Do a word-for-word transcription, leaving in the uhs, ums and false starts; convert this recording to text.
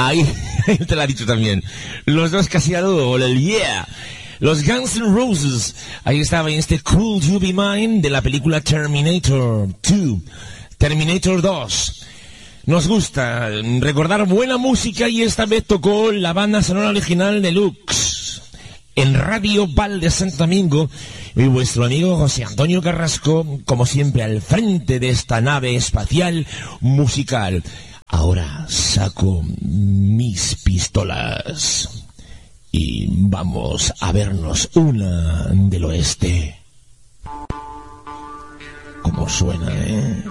Ahí, ahí te lo ha dicho también. Los dos casi a lo, el yeah. Los Guns N' Roses. Ahí estaba en este Cool You Be Mine de la película Terminator dos. Terminator dos. Nos gusta recordar buena música y esta vez tocó la banda sonora original de Lux. En Radio Val de Santo Domingo, y vuestro amigo José Antonio Carrasco, como siempre, al frente de esta nave espacial musical. Ahora saco mis pistolas y vamos a vernos una del oeste. Como suena, ¿eh?